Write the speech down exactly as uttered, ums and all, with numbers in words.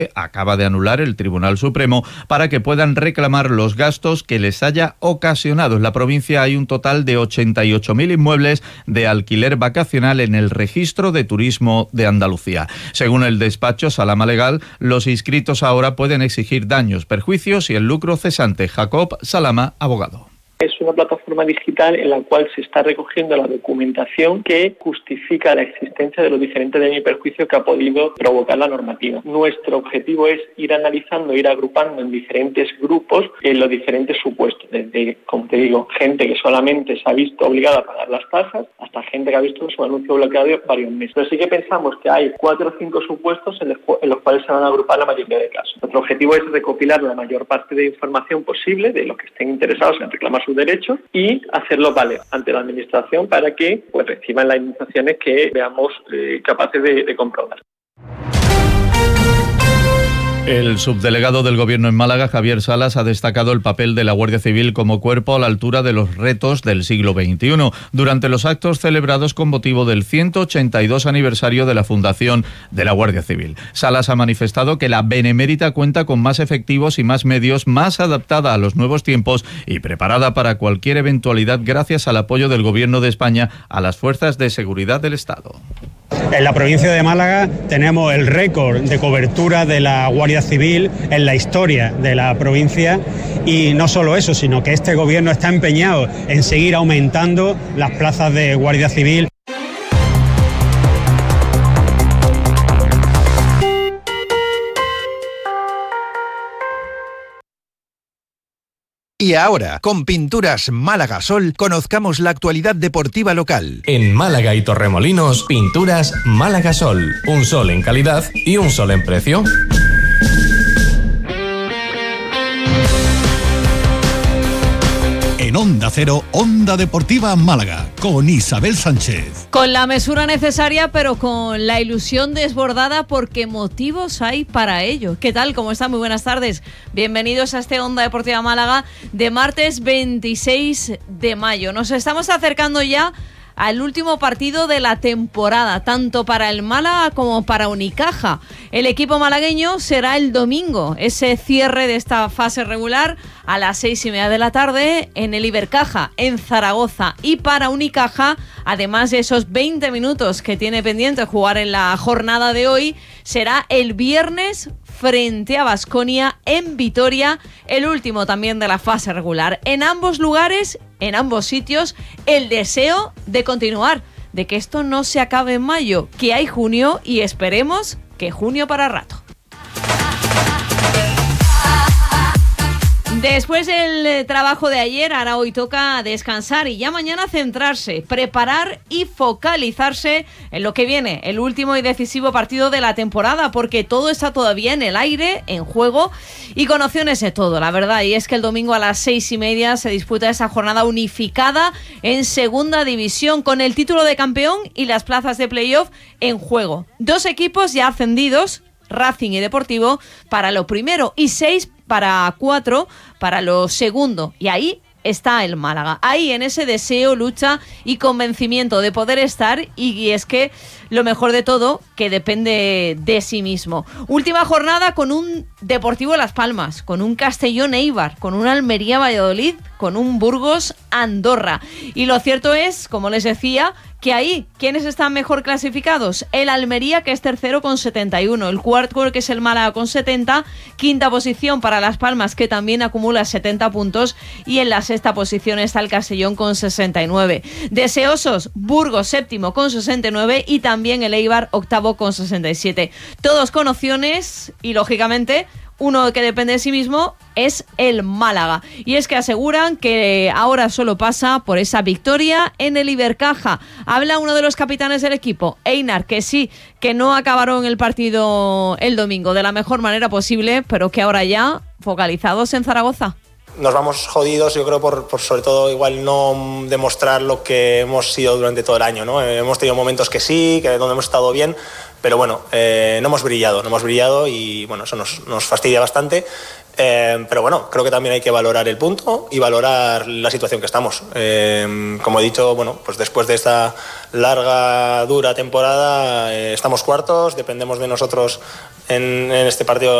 acaba de anular el Tribunal Supremo para que puedan reclamar los gastos que les haya ocasionado. En la provincia hay un total de ochenta y ocho mil inmuebles de alquiler vacacional en el registro de turismo de Andalucía. Según el despacho Salama Legal, los inscritos ahora pueden exigir daños, perjuicios y el lucro cesante. Jacob Salama, abogado. Es una plataforma digital en la cual se está recogiendo la documentación que justifica la existencia de los diferentes daños y perjuicios que ha podido provocar la normativa. Nuestro objetivo es ir analizando, ir agrupando en diferentes grupos en los diferentes supuestos, desde, como te digo, gente que solamente se ha visto obligada a pagar las tasas, hasta gente que ha visto su anuncio bloqueado varios meses. Pero sí que pensamos que hay cuatro o cinco supuestos en los, en los cuales se van a agrupar la mayoría de casos. Nuestro objetivo es recopilar la mayor parte de información posible de los que estén interesados en reclamar sus derechos y hacerlo valer ante la administración para que pues reciban las indemnizaciones que veamos eh, capaces de, de comprobar. El subdelegado del Gobierno en Málaga, Javier Salas, ha destacado el papel de la Guardia Civil como cuerpo a la altura de los retos del siglo veintiuno durante los actos celebrados con motivo del ciento ochenta y dos aniversario de la fundación de la Guardia Civil. Salas ha manifestado que la Benemérita cuenta con más efectivos y más medios, más adaptada a los nuevos tiempos y preparada para cualquier eventualidad gracias al apoyo del Gobierno de España a las fuerzas de seguridad del Estado. En la provincia de Málaga tenemos el récord de cobertura de la Guardia Civil en la historia de la provincia y no solo eso, sino que este gobierno está empeñado en seguir aumentando las plazas de Guardia Civil. Y ahora, con Pinturas Málaga Sol, conozcamos la actualidad deportiva local. En Málaga y Torremolinos, Pinturas Málaga Sol. Un sol en calidad y un sol en precio. En Onda Cero, Onda Deportiva Málaga, con Isabel Sánchez. Con la mesura necesaria, pero con la ilusión desbordada, porque motivos hay para ello. ¿Qué tal? ¿Cómo están? Muy buenas tardes. Bienvenidos a este Onda Deportiva Málaga de martes veintiséis de mayo. Nos estamos acercando ya al último partido de la temporada, tanto para el Málaga como para Unicaja. El equipo malagueño será el domingo, ese cierre de esta fase regular a las seis y media de la tarde en el Ibercaja, en Zaragoza. Y para Unicaja, además de esos veinte minutos que tiene pendiente jugar en la jornada de hoy, será el viernes frente a Baskonia en Vitoria, el último también de la fase regular. En ambos lugares, en ambos sitios, el deseo de continuar, de que esto no se acabe en mayo, que hay junio y esperemos que junio para rato. Después del trabajo de ayer, ahora hoy toca descansar y ya mañana centrarse, preparar y focalizarse en lo que viene, el último y decisivo partido de la temporada, porque todo está todavía en el aire, en juego y con opciones de todo, la verdad. Y es que el domingo a las seis y media se disputa esa jornada unificada en segunda división, con el título de campeón y las plazas de playoff en juego. Dos equipos ya ascendidos, Racing y Deportivo, para lo primero y seis para cuatro para lo segundo. Y ahí está el Málaga, ahí en ese deseo, lucha y convencimiento de poder estar, y es que lo mejor de todo, que depende de sí mismo. Última jornada con un Deportivo Las Palmas, con un Castellón Eibar, con un Almería Valladolid, con un Burgos Andorra. Y lo cierto es, como les decía, que ahí, ¿quiénes están mejor clasificados? El Almería, que es tercero con setenta y uno, el cuarto, que es el Málaga, con setenta, quinta posición para Las Palmas, que también acumula setenta puntos, y en la sexta posición está el Castellón con sesenta y nueve. Deseosos, Burgos séptimo con sesenta y nueve y también el Eibar octavo con sesenta y siete. Todos con opciones y, lógicamente, uno que depende de sí mismo es el Málaga. Y es que aseguran que ahora solo pasa por esa victoria en el Ibercaja. Habla uno de los capitanes del equipo, Einar, que sí, que no acabaron el partido el domingo de la mejor manera posible, pero que ahora ya focalizados en Zaragoza. Nos vamos jodidos, yo creo, por, por sobre todo igual no demostrar lo que hemos sido durante todo el año, ¿no? Eh, hemos tenido momentos que sí, que donde hemos estado bien, pero bueno, eh, no hemos brillado, no hemos brillado y bueno, eso nos, nos fastidia bastante. Eh, pero bueno, creo que también hay que valorar el punto y valorar la situación que estamos. Eh, como he dicho, bueno, pues después de esta larga, dura temporada, eh, estamos cuartos, dependemos de nosotros en, en este partido